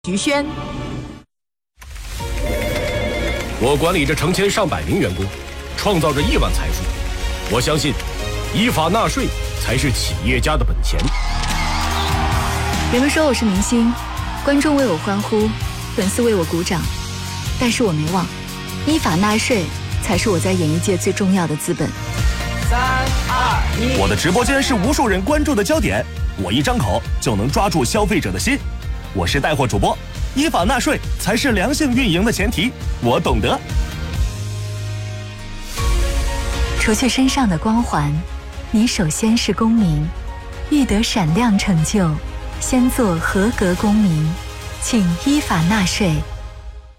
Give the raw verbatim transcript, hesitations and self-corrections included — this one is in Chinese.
徐轩， 我管理着成千上百名员工，创造着亿万财富。我相信，依法纳税才是企业家的本钱。 人们说我是明星，观众为我欢呼，粉丝为我鼓掌，但是我没忘，依法纳税才是我在演艺界最重要的资本。 三二一， 我的直播间是无数人关注的焦点，我一张口就能抓住消费者的心。我是带货主播，依法纳税才是良性运营的前提，我懂得。 除去身上的光环，你首先是公民，欲得闪亮成就，先做合格公民，请依法纳税。